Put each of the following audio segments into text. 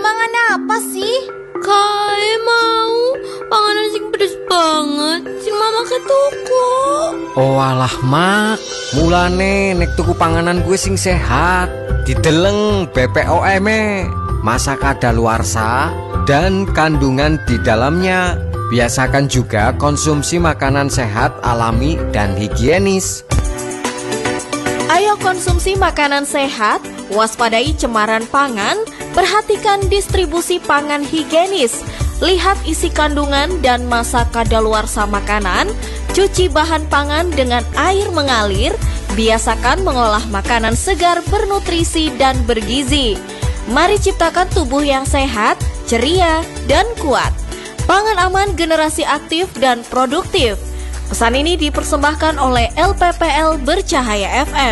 Pangan apa sih? Kae mau panganan sing pedes banget, sing mama ke toko. Oh alah mak, mulane nek tuku panganan gue sing sehat, dideleng BPOM, masa kadaluarsa dan kandungan di dalamnya. Biasakan juga konsumsi makanan sehat, alami dan higienis. Ayo konsumsi makanan sehat, waspadai cemaran pangan, perhatikan distribusi pangan higienis, lihat isi kandungan dan masa kadaluarsa makanan, cuci bahan pangan dengan air mengalir, biasakan mengolah makanan segar bernutrisi dan bergizi. Mari ciptakan tubuh yang sehat, ceria, dan kuat. Pangan aman generasi aktif dan produktif. Pesan ini dipersembahkan oleh LPPL Bercahaya FM.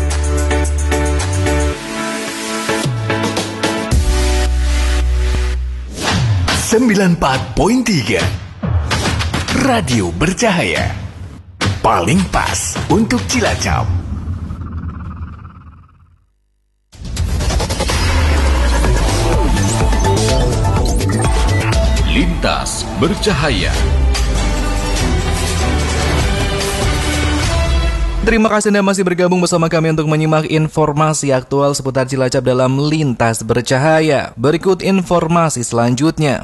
(94.3) Radio Bercahaya, paling pas untuk Cilacap. Lintas Bercahaya. Terima kasih Anda masih bergabung bersama kami untuk menyimak informasi aktual seputar Cilacap dalam Lintas Bercahaya. Berikut informasi selanjutnya.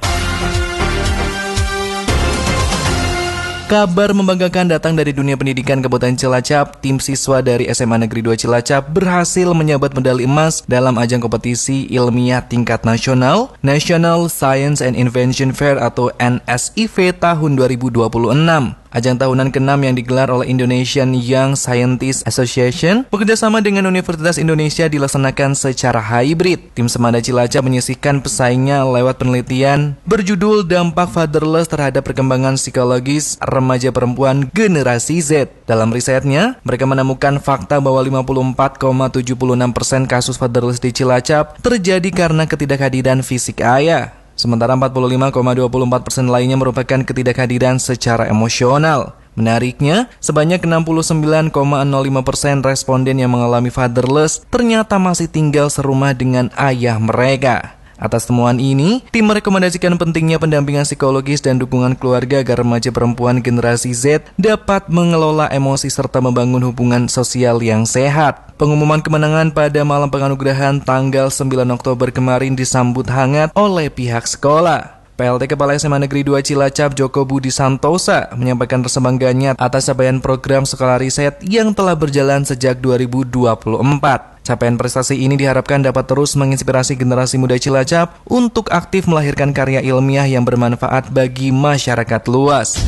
Kabar membanggakan datang dari dunia pendidikan Kabupaten Cilacap. Tim siswa dari SMA Negeri 2 Cilacap berhasil menyabet medali emas dalam ajang kompetisi ilmiah tingkat nasional, National Science and Invention Fair atau NSIF tahun 2026. Ajang tahunan ke-6 yang digelar oleh Indonesian Young Scientist Association bekerjasama dengan Universitas Indonesia dilaksanakan secara hybrid. Tim Semada Cilacap menyisihkan pesaingnya lewat penelitian berjudul Dampak Fatherless terhadap perkembangan psikologis remaja perempuan generasi Z. Dalam risetnya, mereka menemukan fakta bahwa 54,76% kasus fatherless di Cilacap terjadi karena ketidakhadiran fisik ayah. Sementara 45,24% lainnya merupakan ketidakhadiran secara emosional. Menariknya, sebanyak 69,05% responden yang mengalami fatherless ternyata masih tinggal serumah dengan ayah mereka. Atas temuan ini, tim merekomendasikan pentingnya pendampingan psikologis dan dukungan keluarga agar remaja perempuan generasi Z dapat mengelola emosi serta membangun hubungan sosial yang sehat. Pengumuman kemenangan pada malam penganugerahan tanggal 9 Oktober kemarin disambut hangat oleh pihak sekolah. PLT Kepala SMA Negeri 2 Cilacap Joko Budi Santosa menyampaikan rasa bangganya atas capaian program sekolah riset yang telah berjalan sejak 2024. Capaian prestasi ini diharapkan dapat terus menginspirasi generasi muda Cilacap untuk aktif melahirkan karya ilmiah yang bermanfaat bagi masyarakat luas.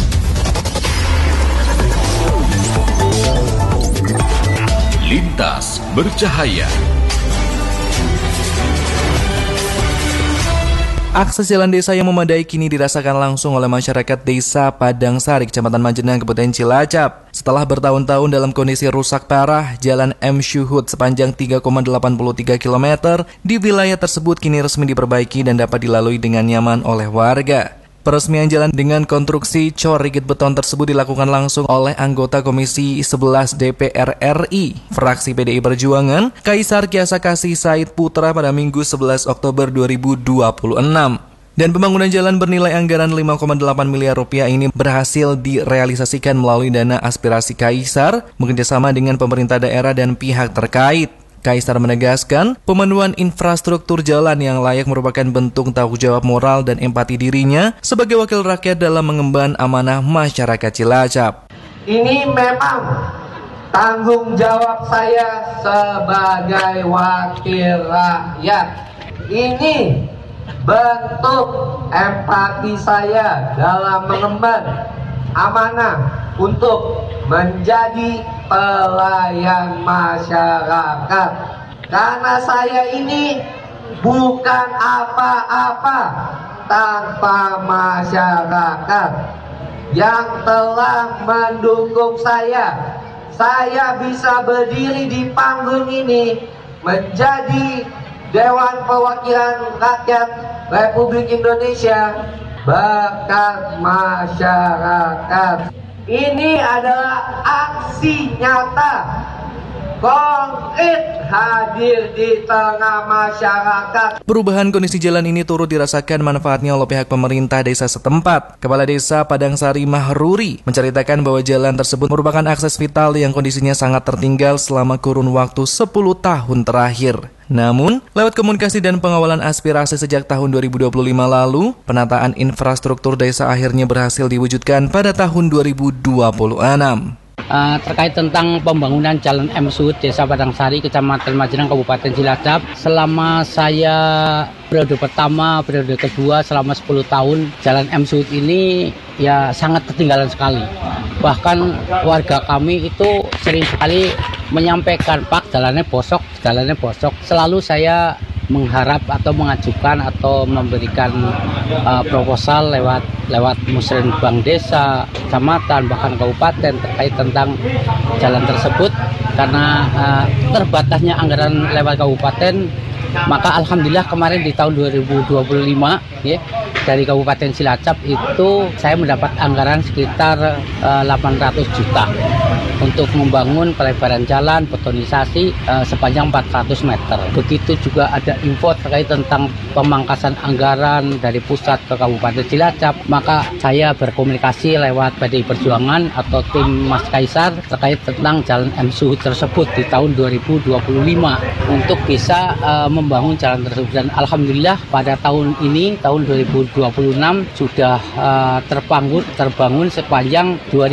Lintas Bercahaya. Akses jalan desa yang memadai kini dirasakan langsung oleh masyarakat desa Padang Sari, Kecamatan Majenang, Kabupaten Cilacap. Setelah bertahun-tahun dalam kondisi rusak parah, Jalan M. Syuhud sepanjang 3,83 km di wilayah tersebut kini resmi diperbaiki dan dapat dilalui dengan nyaman oleh warga. Peresmian jalan dengan konstruksi cor rigid beton tersebut dilakukan langsung oleh anggota Komisi 11 DPR RI, fraksi PDI Perjuangan, Kaisar Kiasa Kasih Said Putra pada Minggu 11 Oktober 2026. Dan pembangunan jalan bernilai anggaran 5,8 miliar rupiah ini berhasil direalisasikan melalui dana aspirasi Kaisar, bekerjasama dengan pemerintah daerah dan pihak terkait. Kaisar menegaskan, pemenuhan infrastruktur jalan yang layak merupakan bentuk tanggung jawab moral dan empati dirinya sebagai wakil rakyat dalam mengemban amanah masyarakat Cilacap. Ini memang tanggung jawab saya sebagai wakil rakyat. Ini bentuk empati saya dalam mengemban amanah untuk menjadi pelayan masyarakat. Karena saya ini bukan apa-apa tanpa masyarakat yang telah mendukung saya. Saya bisa berdiri di panggung ini menjadi Dewan Perwakilan Rakyat Republik Indonesia berkat masyarakat. Ini adalah aksi nyata konkret hadir di tengah masyarakat. Perubahan kondisi jalan ini turut dirasakan manfaatnya oleh pihak pemerintah desa setempat. Kepala Desa Padangsari Mahruri menceritakan bahwa jalan tersebut merupakan akses vital yang kondisinya sangat tertinggal selama kurun waktu 10 tahun terakhir. Namun, lewat komunikasi dan pengawalan aspirasi sejak tahun 2025 lalu, penataan infrastruktur desa akhirnya berhasil diwujudkan pada tahun 2026. Terkait tentang pembangunan Jalan M. Suud, Desa Padangsari, Kecamatan Majenang, Kabupaten Cilacap, selama saya periode pertama, periode kedua, selama 10 tahun, Jalan M. Suud ini ya sangat ketinggalan sekali. Bahkan warga kami itu sering sekali menyampaikan, Pak, jalannya bosok. Selalu saya mengharap atau mengajukan atau memberikan proposal lewat musrenbang desa, kecamatan, bahkan kabupaten terkait tentang jalan tersebut. Karena terbatasnya anggaran lewat kabupaten, maka alhamdulillah kemarin di tahun 2025 ya, dari Kabupaten Cilacap itu saya mendapat anggaran sekitar 800 juta untuk membangun pelebaran jalan, betonisasi sepanjang 400 meter. Begitu juga ada info terkait tentang pemangkasan anggaran dari pusat ke Kabupaten Cilacap, maka saya berkomunikasi lewat PDI Perjuangan atau tim Mas Kaisar terkait tentang Jalan M. Suud tersebut di tahun 2025 untuk bisa membangun jalan tersebut. Dan alhamdulillah pada tahun ini, tahun 2026 sudah terbangun sepanjang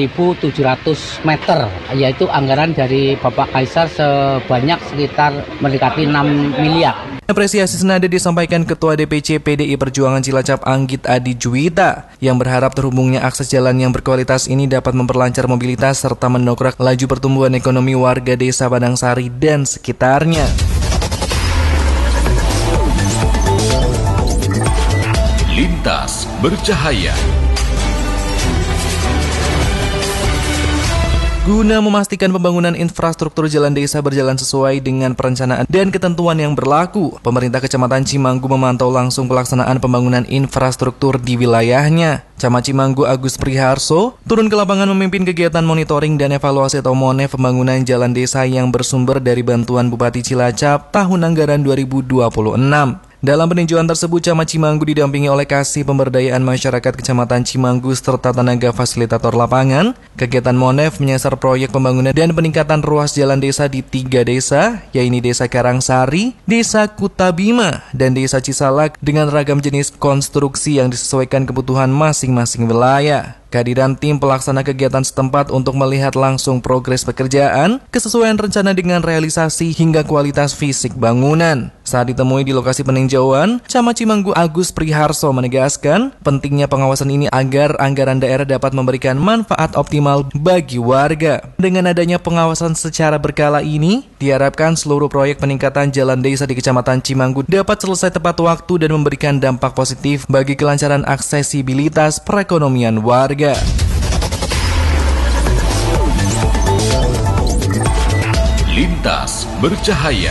2.700 meter, yaitu anggaran dari Bapak Kaisar sebanyak sekitar mendekati 6 miliar. Apresiasi senada disampaikan Ketua DPC PDI Perjuangan Cilacap Anggit Adi Juwita yang berharap terhubungnya akses jalan yang berkualitas ini dapat memperlancar mobilitas serta mendongkrak laju pertumbuhan ekonomi warga Desa Padangsari dan sekitarnya. Lintas Bercahaya. Guna memastikan pembangunan infrastruktur jalan desa berjalan sesuai dengan perencanaan dan ketentuan yang berlaku, pemerintah Kecamatan Cimanggu memantau langsung pelaksanaan pembangunan infrastruktur di wilayahnya. Camat Cimanggu Agus Priharso turun ke lapangan memimpin kegiatan monitoring dan evaluasi atau MONEF pembangunan jalan desa yang bersumber dari bantuan Bupati Cilacap tahun anggaran 2026. Dalam peninjauan tersebut, Camat Cimanggu didampingi oleh Kasih Pemberdayaan Masyarakat Kecamatan Cimanggu serta tenaga fasilitator lapangan. Kegiatan MONEF menyasar proyek pembangunan dan peningkatan ruas jalan desa di 3 desa, yaitu Desa Karangsari, Desa Kutabima, dan Desa Cisalak dengan ragam jenis konstruksi yang disesuaikan kebutuhan masing-masing wilayah. Kehadiran tim pelaksana kegiatan setempat untuk melihat langsung progres pekerjaan, kesesuaian rencana dengan realisasi hingga kualitas fisik bangunan. Saat ditemui di lokasi peninjauan, Camat Cimanggu Agus Priharso menegaskan pentingnya pengawasan ini agar anggaran daerah dapat memberikan manfaat optimal bagi warga. Dengan adanya pengawasan secara berkala ini, diharapkan seluruh proyek peningkatan jalan desa di Kecamatan Cimanggu dapat selesai tepat waktu dan memberikan dampak positif bagi kelancaran aksesibilitas perekonomian warga. Lintas Bercahaya.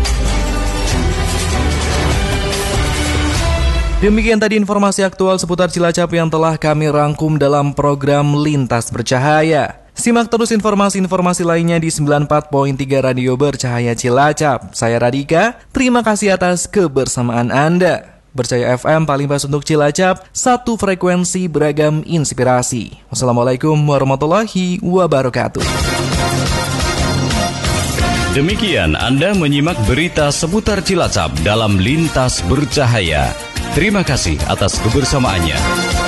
Demikian tadi informasi aktual seputar Cilacap yang telah kami rangkum dalam program Lintas Bercahaya. Simak terus informasi-informasi lainnya di 94.3 Radio Bercahaya Cilacap. Saya Radika, terima kasih atas kebersamaan Anda. Bercahaya FM paling pas untuk Cilacap, satu frekuensi beragam inspirasi. Wassalamualaikum warahmatullahi wabarakatuh. Demikian Anda menyimak berita seputar Cilacap dalam Lintas Bercahaya. Terima kasih atas kebersamaannya.